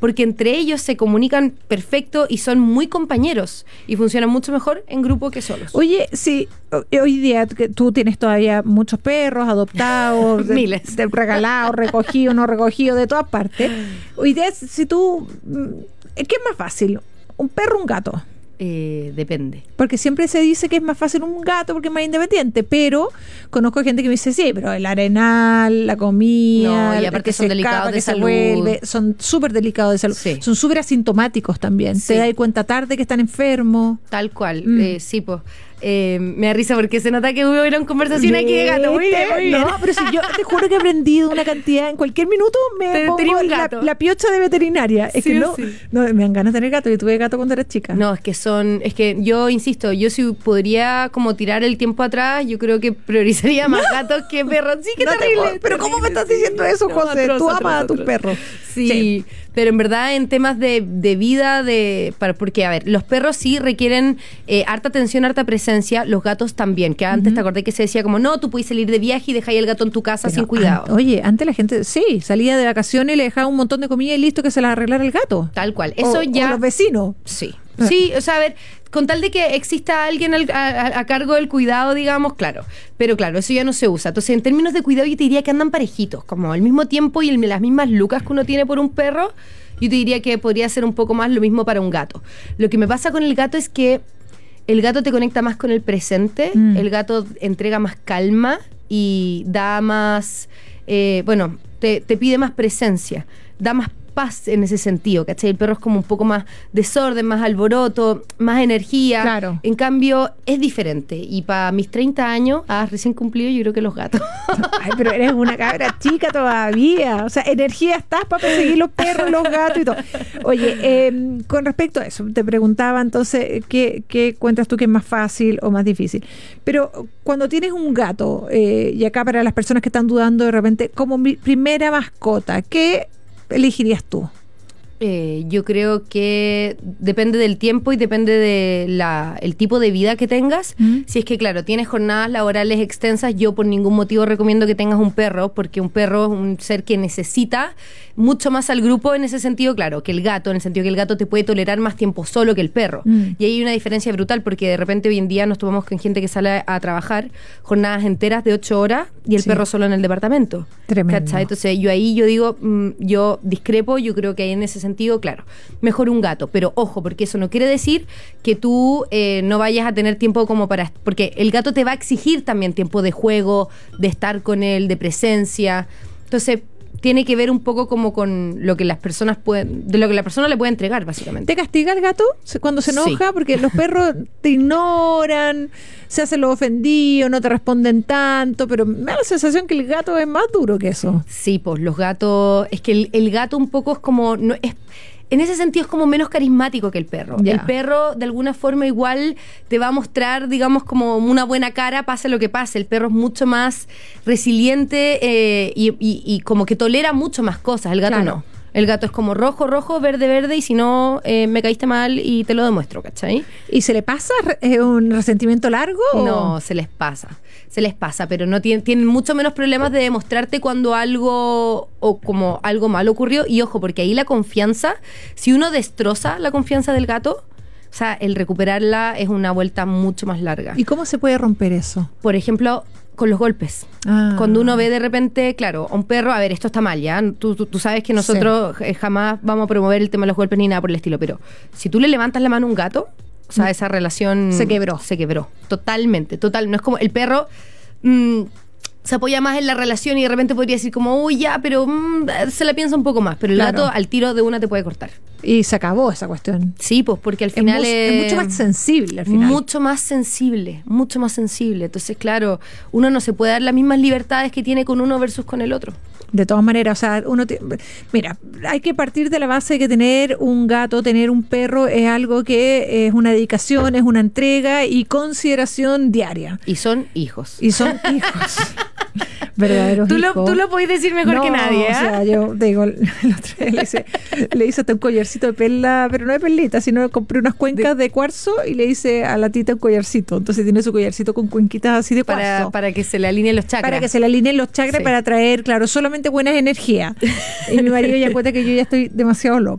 porque entre ellos se comunican perfecto y son muy compañeros y funcionan mucho mejor en grupo que solos. Oye, sí, hoy día que tú tienes todavía muchos perros adoptados, miles, regalados, recogidos, no recogidos, de todas partes. Hoy día, si tú, ¿qué es más fácil? ¿Un perro o un gato? Depende. Porque siempre se dice que es más fácil un gato porque es más independiente, pero conozco gente que me dice, sí, pero el arenal, la comida, no, y aparte son delicados de salud. Son súper delicados de salud. Sí. Son súper asintomáticos también. Sí. Te das cuenta tarde que están enfermos. Tal cual. Sí, pues. Me da risa porque se nota que hubo una conversación aquí de gato. Muy bien, muy bien. No, pero si yo te juro que he aprendido una cantidad. En cualquier minuto me pongo la piocha de veterinaria. Es sí, que no me dan ganas de tener gato. Yo tuve gato cuando era chica. No, es que yo insisto, yo si podría como tirar el tiempo atrás, yo creo que priorizaría más gatos que perros. Sí, qué terrible. Pero ¿cómo me estás diciendo eso, José? Tú amas a tus perros. Sí. Pero en verdad en temas de vida, porque a ver, los perros sí requieren harta atención, harta presencia, los gatos también, que antes te acordé que se decía como, no, tú puedes salir de viaje y dejar el gato en tu casa sin cuidado. Antes la gente, sí, salía de vacaciones y le dejaba un montón de comida y listo que se la arreglara el gato. Tal cual, eso ya... O los vecinos. Sí. Sí, o sea, a ver, con tal de que exista alguien a cargo del cuidado, digamos, claro. Pero claro, eso ya no se usa. Entonces, en términos de cuidado, yo te diría que andan parejitos, como al mismo tiempo y las mismas lucas que uno tiene por un perro, yo te diría que podría ser un poco más lo mismo para un gato. Lo que me pasa con el gato es que el gato te conecta más con el presente, el gato entrega más calma y da más, te pide más presencia, da más paz en ese sentido, ¿cachai? El perro es como un poco más desorden, más alboroto, más energía. Claro. En cambio, es diferente. Y para mis 30 años, recién cumplido, yo creo que los gatos. Ay, pero eres una cabra chica todavía. O sea, energía estás para perseguir los perros, los gatos y todo. Oye, con respecto a eso, te preguntaba entonces, ¿qué cuentas tú que es más fácil o más difícil? Pero cuando tienes un gato, y acá para las personas que están dudando de repente, como mi primera mascota, ¿qué elegirías tú? Yo creo que depende del tiempo y depende del tipo de vida que tengas. Si es que, claro, tienes jornadas laborales extensas, yo por ningún motivo recomiendo que tengas un perro, porque un perro es un ser que necesita mucho más al grupo en ese sentido, claro, que el gato, en el sentido que el gato te puede tolerar más tiempo solo que el perro. Y ahí hay una diferencia brutal, porque de repente hoy en día nos tomamos con gente que sale a trabajar jornadas enteras de 8 horas y el perro solo en el departamento. Tremendo. ¿Cachai? Entonces yo digo, yo discrepo, yo creo que ahí en ese sentido, claro, mejor un gato, pero ojo, porque eso no quiere decir que tú no vayas a tener tiempo como para... Porque el gato te va a exigir también tiempo de juego, de estar con él, de presencia. Entonces, tiene que ver un poco como con lo que las personas pueden... De lo que la persona le puede entregar, básicamente. ¿Te castiga el gato cuando se enoja? Sí. Porque los perros te ignoran, se hacen los ofendidos, no te responden tanto, pero me da la sensación que el gato es más duro que eso. Sí, pues los gatos... Es que el gato un poco es como... En ese sentido es como menos carismático que el perro. Ya. El perro, de alguna forma, igual te va a mostrar, digamos, como una buena cara, pase lo que pase. El perro es mucho más resiliente y como que tolera mucho más cosas. El gato no. El gato es como rojo, rojo, verde, verde, y si no, me caíste mal y te lo demuestro, ¿cachai? ¿Y se le pasa un resentimiento largo? No, se les pasa, pero no tienen mucho menos problemas de demostrarte cuando algo o como algo malo ocurrió. Y ojo, porque ahí la confianza, si uno destroza la confianza del gato, o sea, el recuperarla es una vuelta mucho más larga. ¿Y cómo se puede romper eso? Por ejemplo, con los golpes. Cuando uno ve de repente, claro, a un perro, a ver, esto está mal, ¿ya? Tú sabes que nosotros jamás vamos a promover el tema de los golpes ni nada por el estilo, pero si tú le levantas la mano a un gato, o sea, esa relación... Se quebró. Totalmente, no es como el perro... se apoya más en la relación y de repente podría decir como, uy, ya, pero se la piensa un poco más. Pero el gato al tiro de una te puede cortar. Y se acabó esa cuestión. Sí, pues porque al final es mucho más sensible al final. Mucho más sensible. Entonces, claro, uno no se puede dar las mismas libertades que tiene con uno versus con el otro. De todas maneras, o sea, mira, hay que partir de la base de que tener un gato, tener un perro es algo que es una dedicación, es una entrega y consideración diaria. Y son hijos. Verdaderos hijos. Tú lo podés decir mejor que nadie, ¿eh? O sea, yo te digo, el otro día le hice hasta un collarcito de perla, pero no de perlita, sino compré unas cuencas de cuarzo y le hice a la tita un collarcito. Entonces tiene su collarcito con cuenquitas así de cuarzo. Para que se le alineen los chakras. Para que se le alineen los chakras, para traer, claro, solamente buenas energías. Y mi marido ya cuenta que yo ya estoy demasiado loca.